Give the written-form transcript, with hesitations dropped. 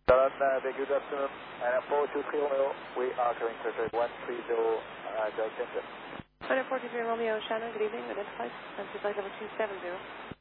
Good afternoon. And 423 Romeo, we are current traffic 130 Delta. 423 Romeo, Shannon, good evening. Identified. Flight level 270.